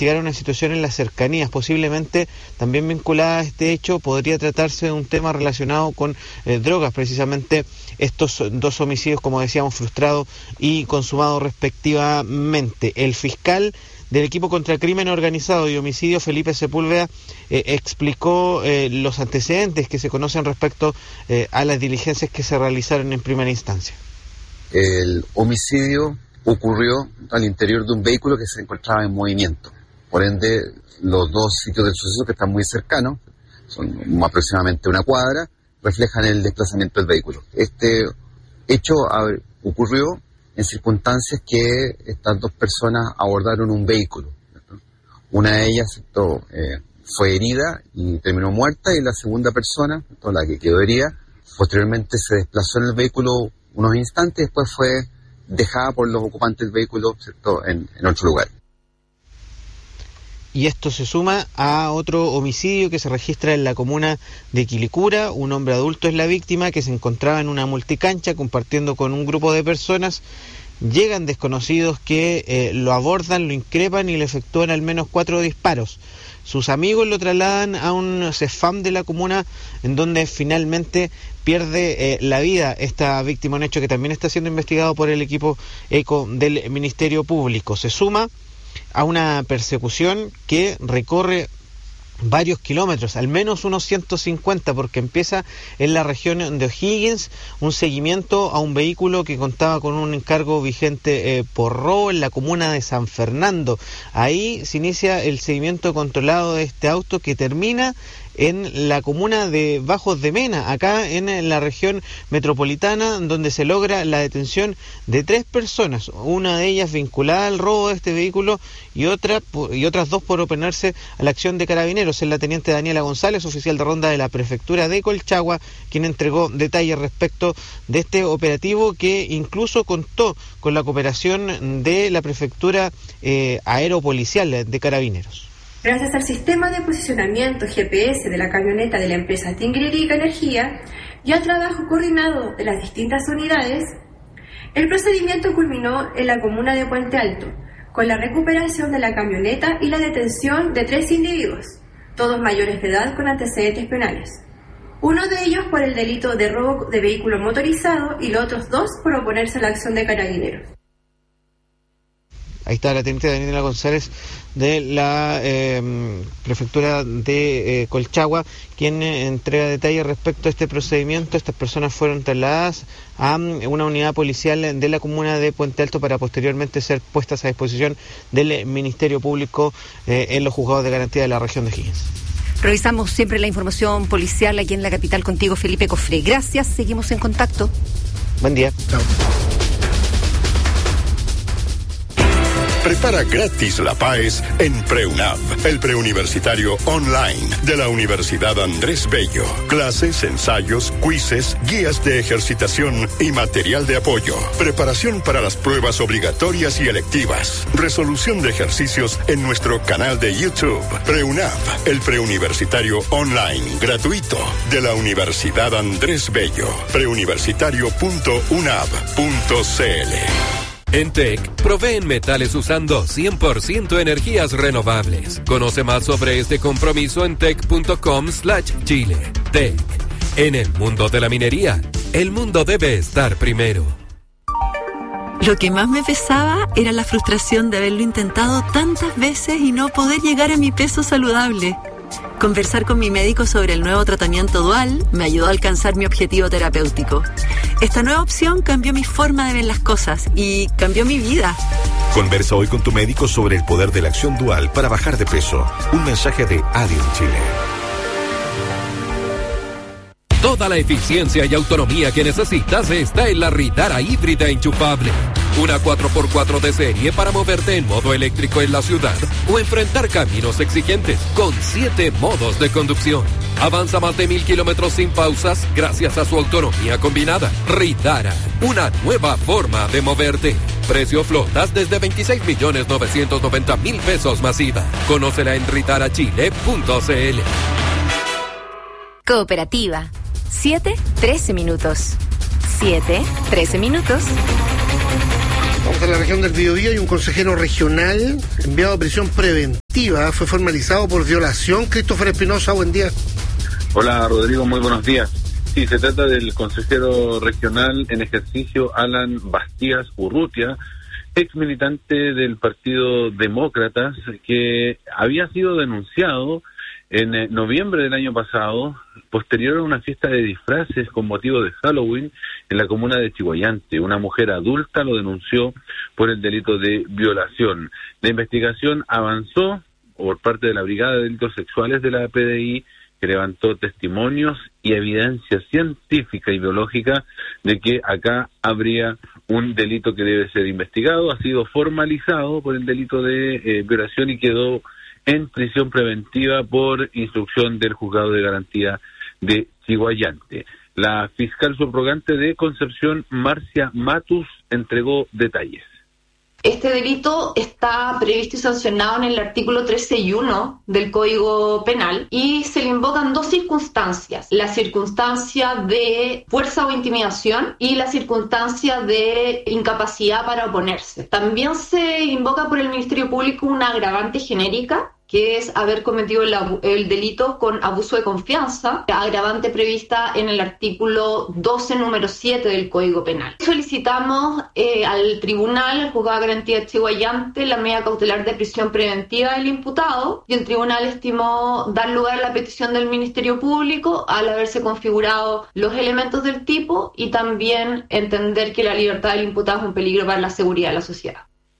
investigar una situación en las cercanías, posiblemente también vinculada a este hecho. Podría tratarse de un tema relacionado con drogas, precisamente estos dos homicidios, como decíamos, frustrados y consumados respectivamente. El fiscal del equipo contra crimen organizado y homicidio, Felipe Sepúlveda, explicó los antecedentes que se conocen respecto a las diligencias que se realizaron en primera instancia. El homicidio ocurrió al interior de un vehículo que se encontraba en movimiento. Por ende, los dos sitios del suceso, que están muy cercanos, son aproximadamente una cuadra, reflejan el desplazamiento del vehículo. Este hecho ocurrió en circunstancias que estas dos personas abordaron un vehículo. Una de ellas fue herida y terminó muerta, y la segunda persona, la que quedó herida, posteriormente se desplazó en el vehículo unos instantes, después fue dejada por los ocupantes del vehículo, ¿cierto?, en otro lugar. Y esto se suma a otro homicidio que se registra en la comuna de Quilicura. Un hombre adulto es la víctima, que se encontraba en una multicancha compartiendo con un grupo de personas. Llegan desconocidos que lo abordan, lo increpan y le efectúan al menos 4 disparos. Sus amigos lo trasladan a un CEFAM de la comuna, en donde finalmente pierde la vida esta víctima, un hecho que también está siendo investigado por el equipo ECO del Ministerio Público. Se suma a una persecución que recorre varios kilómetros, al menos unos 150, porque empieza en la región de O'Higgins, un seguimiento a un vehículo que contaba con un encargo vigente por robo en la comuna de San Fernando. Ahí se inicia el seguimiento controlado de este auto, que termina en la comuna de Bajos de Mena, acá en la región metropolitana, donde se logra la detención de 3 personas, una de ellas vinculada al robo de este vehículo y otras 2 por oponerse a la acción de carabineros. Es la teniente Daniela González, oficial de ronda de la prefectura de Colchagua, quien entregó detalles respecto de este operativo, que incluso contó con la cooperación de la prefectura aeropolicial de carabineros. Gracias al sistema de posicionamiento GPS de la camioneta de la empresa Tinguiririca Energía y al trabajo coordinado de las distintas unidades, el procedimiento culminó en la comuna de Puente Alto, con la recuperación de la camioneta y la detención de 3 individuos, todos mayores de edad con antecedentes penales. Uno de ellos por el delito de robo de vehículo motorizado y los otros 2 por oponerse a la acción de carabineros. Ahí está la teniente Daniela González de la prefectura de Colchagua, quien entrega detalles respecto a este procedimiento. Estas personas fueron trasladadas a una unidad policial de la comuna de Puente Alto para posteriormente ser puestas a disposición del Ministerio Público en los juzgados de garantía de la región de O'Higgins. Revisamos siempre la información policial aquí en la capital contigo, Felipe Cofré. Gracias, seguimos en contacto. Buen día. Chao. Prepara gratis la PAES en PreUNAV, el preuniversitario online de la Universidad Andrés Bello. Clases, ensayos, quizzes, guías de ejercitación y material de apoyo. Preparación para las pruebas obligatorias y electivas. Resolución de ejercicios en nuestro canal de YouTube. PreUNAV, el preuniversitario online gratuito de la Universidad Andrés Bello. preuniversitario.unav.cl. En TEC, proveen metales usando 100% energías renovables. Conoce más sobre este compromiso en tec.com/Chile. TEC. En el mundo de la minería, el mundo debe estar primero. Lo que más me pesaba era la frustración de haberlo intentado tantas veces y no poder llegar a mi peso saludable. Conversar con mi médico sobre el nuevo tratamiento dual me ayudó a alcanzar mi objetivo terapéutico. Esta nueva opción cambió mi forma de ver las cosas y cambió mi vida. Conversa hoy con tu médico sobre el poder de la acción dual para bajar de peso. Un mensaje de Adium Chile. Toda la eficiencia y autonomía que necesitas está en la Ritara híbrida enchufable. Una 4x4 de serie para moverte en modo eléctrico en la ciudad o enfrentar caminos exigentes con 7 modos de conducción. Avanza más de 1000 kilómetros sin pausas gracias a su autonomía combinada. Ritara, una nueva forma de moverte. Precio flotas desde 26.990.000 pesos masiva. Conócela en ritarachile.cl. Cooperativa. 7-13 minutos. 7-13 minutos. Vamos a la región del Biobío y un consejero regional enviado a prisión preventiva fue formalizado por violación. Christopher Espinosa, buen día. Hola Rodrigo, muy buenos días. Sí, se trata del consejero regional en ejercicio Alan Bastías Urrutia, ex militante del Partido Demócratas, que había sido denunciado en noviembre del año pasado, posterior a una fiesta de disfraces con motivo de Halloween en la comuna de Chiguayante. Una mujer adulta lo denunció por el delito de violación. La investigación avanzó por parte de la Brigada de Delitos Sexuales de la PDI, que levantó testimonios y evidencia científica y biológica de que acá habría un delito que debe ser investigado. Ha sido formalizado por el delito de violación y quedó en prisión preventiva por instrucción del Juzgado de Garantía de Chiguayante. La fiscal subrogante de Concepción, Marcia Matus, entregó detalles. Este delito está previsto y sancionado en el artículo 13.1 del Código Penal y se le invocan dos circunstancias: la circunstancia de fuerza o intimidación y la circunstancia de incapacidad para oponerse. También se invoca por el Ministerio Público una agravante genérica, que es haber cometido el delito con abuso de confianza, agravante prevista en el artículo 12, número 7 del Código Penal. Solicitamos al tribunal, al Juzgado de Garantía de Chiguayante, la medida cautelar de prisión preventiva del imputado, y el tribunal estimó dar lugar a la petición del Ministerio Público al haberse configurado los elementos del tipo y también entender que la libertad del imputado es un peligro para la seguridad de la sociedad.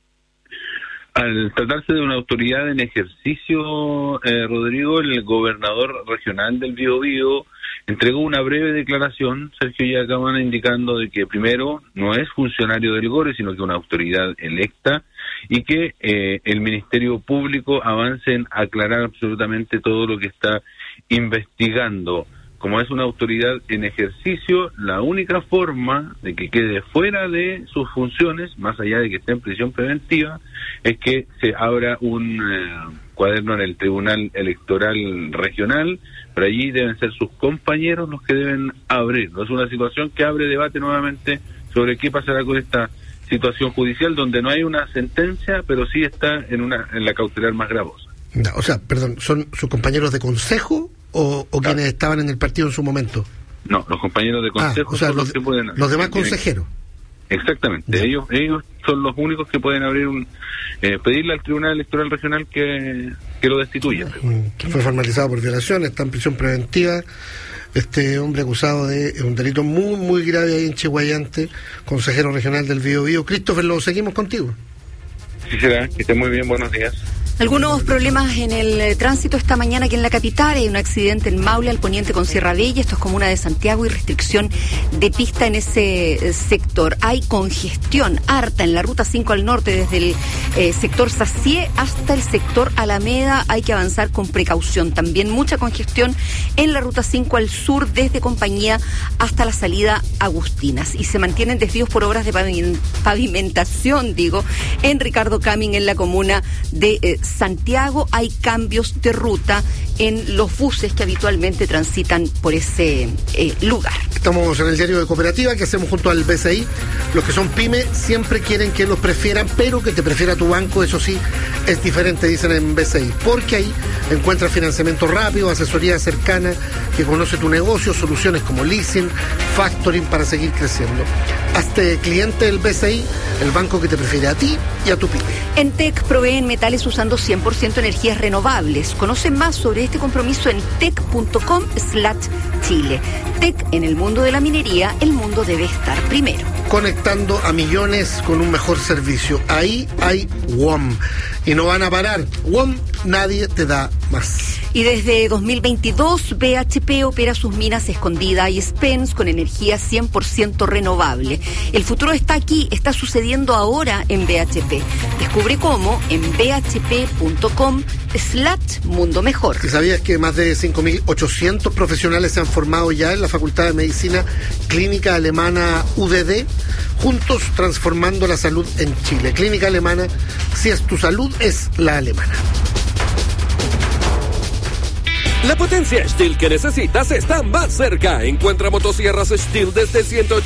Al tratarse de una autoridad en ejercicio, Rodrigo, el gobernador regional del Biobío entregó una breve declaración, Sergio Yacamana, indicando de que primero no es funcionario del GORE, sino que una autoridad electa, y que el Ministerio Público avance en aclarar absolutamente todo lo que está investigando. Como es una autoridad en ejercicio, la única forma de que quede fuera de sus funciones, más allá de que esté en prisión preventiva, es que se abra un cuaderno en el Tribunal Electoral Regional, pero allí deben ser sus compañeros los que deben abrirlo. Es una situación que abre debate nuevamente sobre qué pasará con esta situación judicial, donde no hay una sentencia, pero sí está en la cautelar más gravosa. No, o sea, perdón, ¿son sus compañeros de consejo o quienes estaban en el partido en su momento? No, los compañeros de consejo, o sea, son los que pueden... Los demás consejeros. Exactamente, ellos son los únicos que pueden abrir pedirle al Tribunal Electoral Regional que lo destituya. Fue formalizado por violación, está en prisión preventiva. Este hombre acusado de un delito muy, muy grave ahí en Chiguayante, consejero regional del Biobío. Christopher, lo seguimos contigo. Sí, será, que esté muy bien, buenos días. Algunos problemas en el tránsito esta mañana aquí en la capital. Hay un accidente en Maule al poniente con Sierra Bella, esto es comuna de Santiago, y restricción de pista en ese sector. Hay congestión harta en la ruta 5 al norte, desde el sector Sacié hasta el sector Alameda. Hay que avanzar con precaución. También mucha congestión en la ruta 5 al sur, desde Compañía hasta la salida Agustinas. Y se mantienen desvíos por obras de pavimentación, en Ricardo Camin, en la comuna de Santiago. Hay cambios de ruta en los buses que habitualmente transitan por ese lugar. Estamos en el diario de Cooperativa que hacemos junto al BCI. Los que son pyme siempre quieren que los prefieran, pero que te prefiera tu banco, eso sí, es diferente, dicen en BCI, porque ahí encuentras financiamiento rápido, asesoría cercana, que conoce tu negocio, soluciones como leasing, factoring para seguir creciendo. Hazte cliente del BCI, el banco que te prefiere a ti y a tu pyme. En TEC proveen metales usando 100% energías renovables. Conoce más sobre este compromiso en tec.com/Chile. TEC, en el mundo de la minería, el mundo debe estar primero. Conectando a millones con un mejor servicio. Ahí hay WOM. Y no van a parar. WOM, nadie te da más. Y desde 2022, BHP opera sus minas Escondida y Spence con energía 100% renovable. El futuro está aquí, está sucediendo ahora en BHP. Descubre cómo en bhp.com/mundo mejor. ¿Y sabías que más de 5.800 profesionales se han formado ya en la Facultad de Medicina Clínica Alemana UDD? Juntos transformando la salud en Chile. Clínica Alemana, si es tu salud, es la alemana. La potencia Stihl que necesitas está más cerca. Encuentra motosierras Stihl desde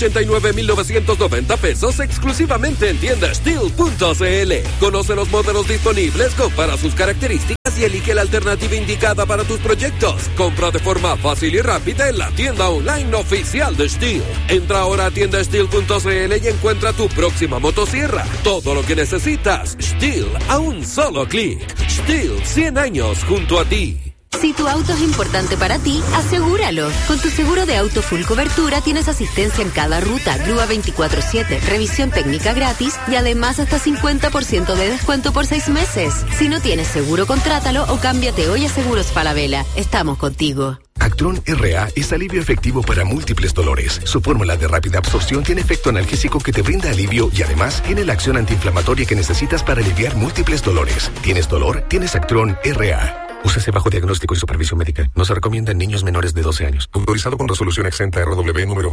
189,990 pesos exclusivamente en tienda Stihl.cl. Conoce los modelos disponibles, compara sus características y elige la alternativa indicada para tus proyectos. Compra de forma fácil y rápida en la tienda online oficial de Stihl. Entra ahora a tienda Stihl.cl y encuentra tu próxima motosierra. Todo lo que necesitas, Stihl a un solo clic. Stihl, 100 años junto a ti. Si tu auto es importante para ti, asegúralo. Con tu seguro de auto full cobertura tienes asistencia en cada ruta, grúa 24/7, revisión técnica gratis y además hasta 50% de descuento por 6 meses. Si no tienes seguro, contrátalo o cámbiate hoy a Seguros Falabella. Estamos contigo. Actron RA es alivio efectivo para múltiples dolores. Su fórmula de rápida absorción tiene efecto analgésico que te brinda alivio y además tiene la acción antiinflamatoria que necesitas para aliviar múltiples dolores. ¿Tienes dolor? Tienes Actron RA. Úsese bajo diagnóstico y supervisión médica. No se recomienda en niños menores de 12 años. Autorizado con resolución exenta RW número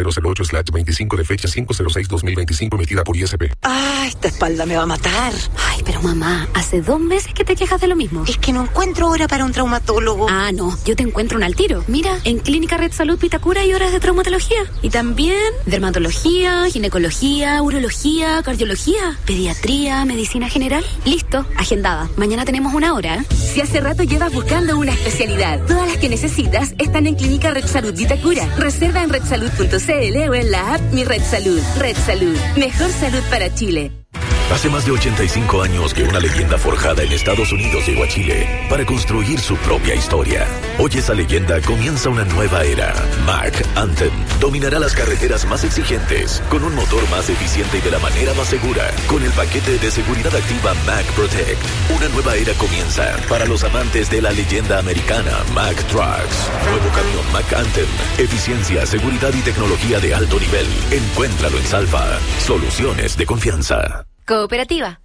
21008/25 de fecha 506/2025 emitida por ISP. ¡Ay, esta espalda me va a matar! Ay, pero mamá, hace 2 meses que te quejas de lo mismo. Es que no encuentro hora para un traumatólogo. Ah, no, yo te encuentro al tiro. Mira, en Clínica Red Salud Vitacura hay horas de traumatología. Y también dermatología, ginecología, urología, cardiología, pediatría, medicina general. Listo, agendada. Mañana tenemos una hora. Si hace rato llevas buscando una especialidad, todas las que necesitas están en Clínica Red Salud Vitacura. Reserva en redsalud.cl o en la app Mi Red Salud. Red Salud, mejor salud para Chile. Hace más de 85 años que una leyenda forjada en Estados Unidos llegó a Chile para construir su propia historia. Hoy esa leyenda comienza una nueva era. Mack Anthem dominará las carreteras más exigentes con un motor más eficiente y de la manera más segura. Con el paquete de seguridad activa Mack Protect, una nueva era comienza para los amantes de la leyenda americana Mack Trucks. Nuevo camión Mack Anthem, eficiencia, seguridad y tecnología de alto nivel. Encuéntralo en Salva. Soluciones de confianza. Cooperativa,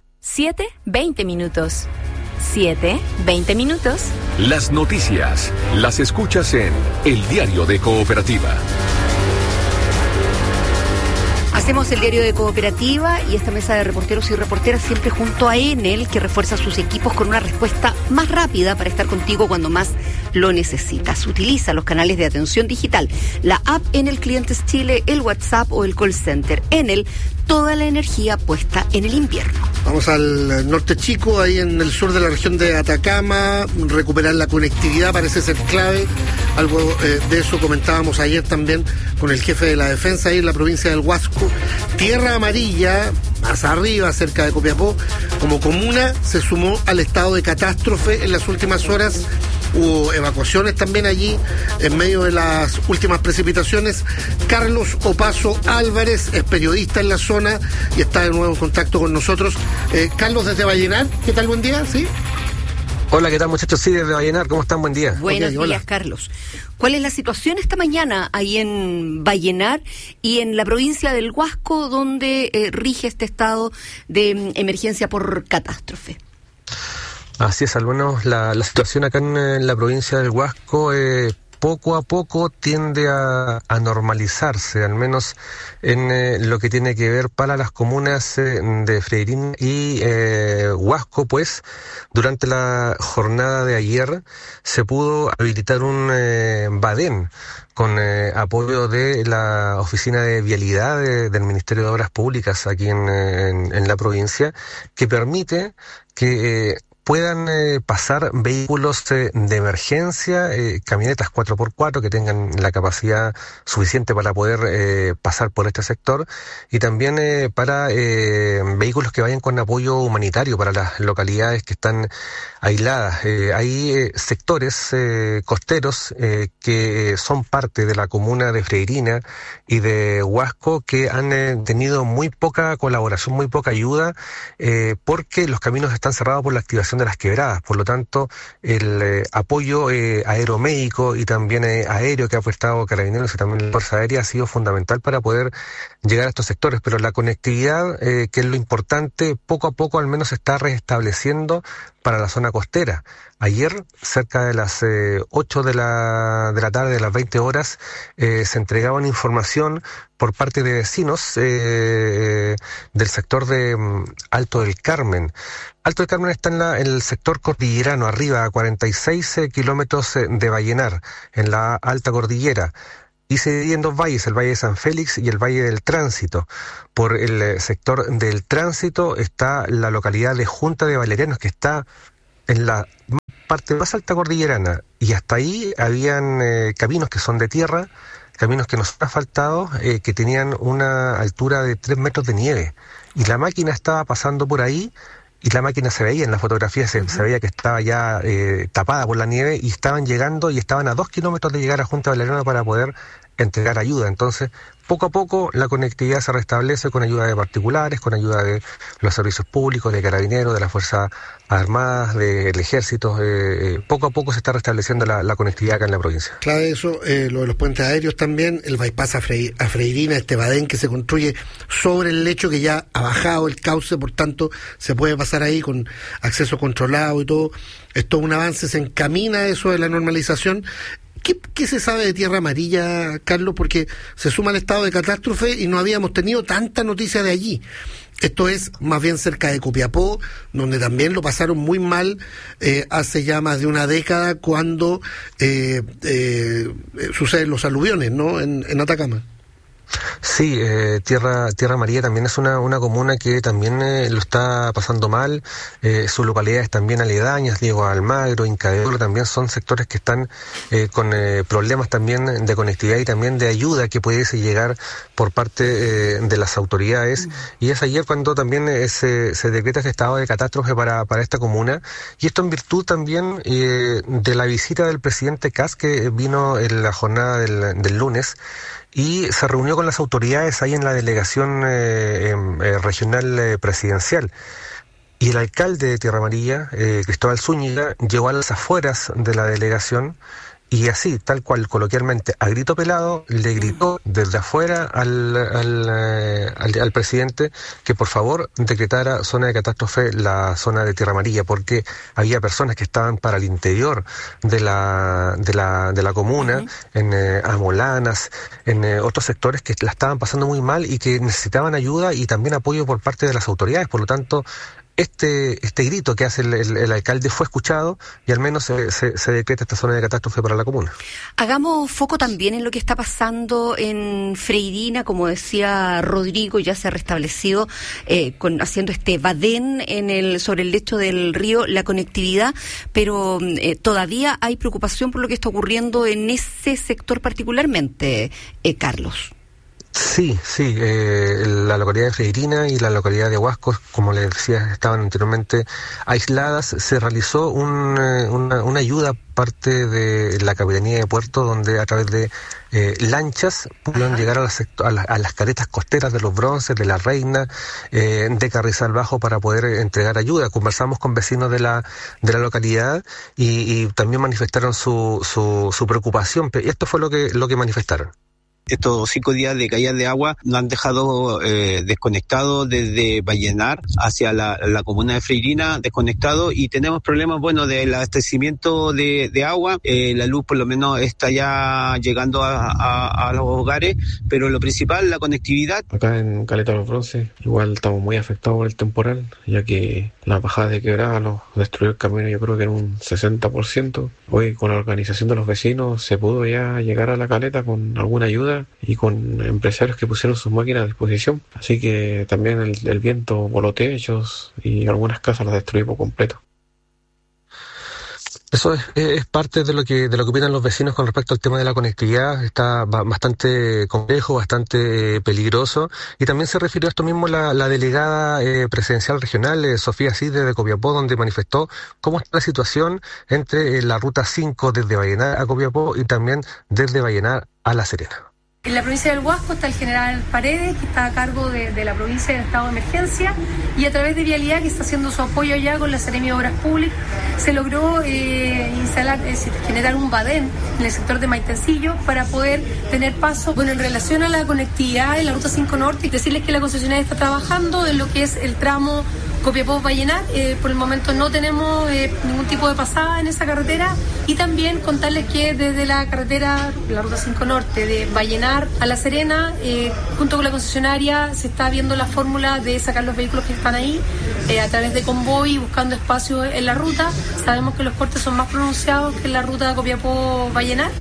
7-20 minutos. 7-20 minutos. Las noticias las escuchas en El Diario de Cooperativa. Hacemos el diario de Cooperativa y esta mesa de reporteros y reporteras siempre junto a Enel, que refuerza sus equipos con una respuesta más rápida para estar contigo cuando más lo necesitas. Utiliza los canales de atención digital, la app Enel Clientes Chile, el WhatsApp o el call center. Enel, toda la energía puesta en el invierno. Vamos al norte chico, ahí en el sur de la región de Atacama. Recuperar la conectividad parece ser clave. Algo de eso comentábamos ayer también con el jefe de la defensa ahí en la provincia del Huasco. Tierra Amarilla, más arriba, cerca de Copiapó, como comuna, se sumó al estado de catástrofe en las últimas horas. Hubo evacuaciones también allí en medio de las últimas precipitaciones. Carlos Opaso Álvarez es periodista en la zona y está de nuevo en contacto con nosotros. Carlos, desde Vallenar, ¿qué tal? Buen día, ¿sí? Hola, ¿qué tal, muchachos? Sí, desde Vallenar, ¿cómo están? Buen día. Buenos días, Carlos. ¿Cuál es la situación esta mañana ahí en Vallenar y en la provincia del Huasco, donde rige este estado de emergencia por catástrofe? Así es, al menos la situación acá en la provincia del Huasco poco a poco tiende a normalizarse, al menos en lo que tiene que ver para las comunas de Freirina y Huasco, pues durante la jornada de ayer se pudo habilitar un badén con apoyo de la Oficina de Vialidad del Ministerio de Obras Públicas aquí en la provincia, que permite que puedan pasar vehículos de emergencia, camionetas 4x4 que tengan la capacidad suficiente para poder pasar por este sector, y también para vehículos que vayan con apoyo humanitario para las localidades que están aisladas. Hay sectores costeros que son parte de la comuna de Freirina y de Huasco que han tenido muy poca colaboración, muy poca ayuda, porque los caminos están cerrados por la activación de las quebradas. Por lo tanto, el apoyo aeromédico y también aéreo que ha prestado Carabineros y también la Fuerza Aérea ha sido fundamental para poder llegar a estos sectores, pero la conectividad, que es lo importante, poco a poco al menos se está restableciendo para la zona costera. Ayer, cerca de las 8 de la tarde, de las 20 horas, se entregaban información por parte de vecinos del sector de Alto del Carmen. Alto del Carmen está en el sector cordillerano, arriba, a 46 kilómetros de Vallenar, en la alta cordillera. Y se divide en dos valles, el Valle de San Félix y el Valle del Tránsito. Por el sector del Tránsito está la localidad de Junta de Valerianos, que está en la parte más alta cordillerana. Y hasta ahí habían caminos que son de tierra, caminos que no son asfaltados, que tenían una altura de 3 metros de nieve. Y la máquina estaba pasando por ahí, y la máquina se veía en la fotografía, se veía que estaba ya tapada por la nieve, y estaban llegando y estaban a 2 kilómetros de llegar a Junta de Valeriano para poder entregar ayuda. Entonces, poco a poco la conectividad se restablece con ayuda de particulares, con ayuda de los servicios públicos, de carabineros, de las Fuerzas Armadas, del Ejército. Poco a poco se está restableciendo la conectividad acá en la provincia. Claro, eso, lo de los puentes aéreos también, el bypass a Freirina, este badén que se construye sobre el lecho que ya ha bajado el cauce, por tanto se puede pasar ahí con acceso controlado y todo. Es todo un avance, se encamina eso de la normalización. ¿Qué se sabe de Tierra Amarilla, Carlos? Porque se suma el estado de catástrofe y no habíamos tenido tanta noticia de allí. Esto es más bien cerca de Copiapó, donde también lo pasaron muy mal hace ya más de una década cuando suceden los aluviones, ¿no? En Atacama. Sí, Tierra Amarilla también es una comuna que también lo está pasando mal. Sus localidades también aledañas, Diego Almagro, Inca de Oro, también son sectores que están con problemas también de conectividad y también de ayuda que pudiese llegar por parte de las autoridades. Y es ayer cuando también se decreta este estado de catástrofe para esta comuna, y esto en virtud también de la visita del presidente Kast, que vino en la jornada del lunes, y se reunió con las autoridades ahí en la delegación regional presidencial. Y el alcalde de Tierra Amarilla, Cristóbal Zúñiga, llegó a las afueras de la delegación y así, tal cual, coloquialmente, a grito pelado, le gritó desde afuera al presidente que por favor decretara zona de catástrofe la zona de Tierra Amarilla, porque había personas que estaban para el interior de la comuna, en Amolanas, en otros sectores que la estaban pasando muy mal y que necesitaban ayuda y también apoyo por parte de las autoridades. Por lo tanto, este grito que hace el alcalde fue escuchado y al menos se decreta esta zona de catástrofe para la comuna. Hagamos foco también en lo que está pasando en Freirina, como decía Rodrigo, ya se ha restablecido haciendo este badén sobre el lecho del río, la conectividad, pero todavía hay preocupación por lo que está ocurriendo en ese sector particularmente, Carlos. Sí, la localidad de Freirina y la localidad de Huasco, como les decía, estaban anteriormente aisladas. Se realizó una ayuda parte de la Capitanía de Puerto, donde a través de lanchas pudieron llegar a las caretas costeras de Los Bronces, de La Reina, de Carrizal Bajo, para poder entregar ayuda. Conversamos con vecinos de la localidad y también manifestaron su preocupación. Esto fue lo que manifestaron. Estos 5 días de caída de agua nos han dejado desconectados desde Vallenar hacia la comuna de Freirina, desconectados, y tenemos problemas, del abastecimiento de agua. La luz por lo menos está ya llegando a los hogares, pero lo principal, la conectividad. Acá en Caleta Los Bronces igual estamos muy afectados por el temporal, ya que la bajada de quebrada nos destruyó el camino, yo creo que en un 60%. Hoy con la organización de los vecinos se pudo ya llegar a la caleta con alguna ayuda y con empresarios que pusieron sus máquinas a disposición. Así que también el viento voló techos y algunas casas las destruyó por completo. Eso es parte de lo que opinan los vecinos con respecto al tema de la conectividad. Está bastante complejo, bastante peligroso. Y también se refirió a esto mismo la delegada presidencial regional, Sofía Cid, de Copiapó, donde manifestó cómo está la situación entre la ruta 5 desde Vallenar a Copiapó y también desde Vallenar a La Serena. En la provincia del Huasco está el general Paredes, que está a cargo de la provincia en estado de emergencia, y a través de Vialidad, que está haciendo su apoyo allá con la Seremi de Obras Públicas, se logró generar un badén en el sector de Maitencillo para poder tener paso. En relación a la conectividad en la Ruta 5 Norte, decirles que la concesionaria está trabajando en lo que es el tramo Copiapó-Vallenar. Por el momento no tenemos ningún tipo de pasada en esa carretera, y también contarles que desde la carretera, la ruta 5 Norte, de Vallenar a La Serena, junto con la concesionaria se está viendo la fórmula de sacar los vehículos que están ahí a través de convoy, buscando espacio en la ruta. Sabemos que los cortes son más pronunciados que en la ruta Copiapó-Vallenar.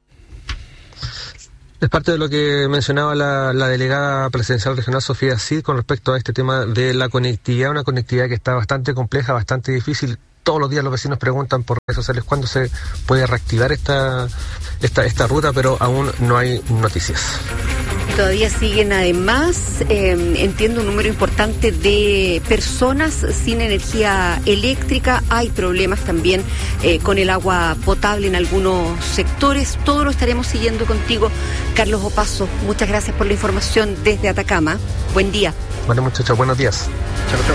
Es parte de lo que mencionaba la delegada presidencial regional Sofía Cid con respecto a este tema de la conectividad, una conectividad que está bastante compleja, bastante difícil. Todos los días los vecinos preguntan por redes sociales cuándo se puede reactivar esta ruta, pero aún no hay noticias. Todavía siguen además, entiendo, un número importante de personas sin energía eléctrica. Hay problemas también con el agua potable en algunos sectores. Todo lo estaremos siguiendo contigo, Carlos Opazo. Muchas gracias por la información desde Atacama. Buen día. Bueno, muchachos, buenos días. Chao, chao.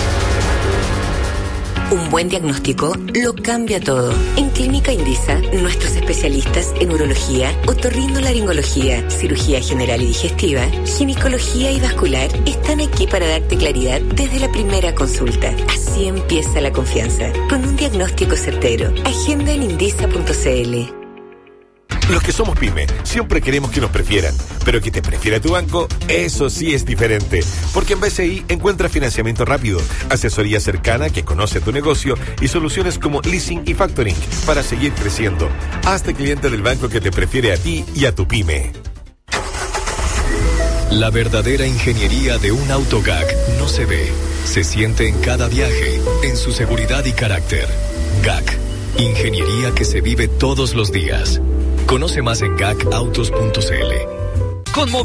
Un buen diagnóstico lo cambia todo. En Clínica Indisa, nuestros especialistas en urología, otorrinolaringología, cirugía general y digestiva, ginecología y vascular están aquí para darte claridad desde la primera consulta. Así empieza la confianza, con un diagnóstico certero. Agenda en indisa.cl. Los que somos pyme siempre queremos que nos prefieran, pero que te prefiera tu banco, eso sí es diferente. Porque en BCI encuentras financiamiento rápido, asesoría cercana que conoce tu negocio y soluciones como leasing y factoring para seguir creciendo. Hazte cliente del banco que te prefiere a ti y a tu pyme. La verdadera ingeniería de un auto GAC no se ve, se siente en cada viaje, en su seguridad y carácter. GAC, ingeniería que se vive todos los días. Conoce más en gacautos.cl.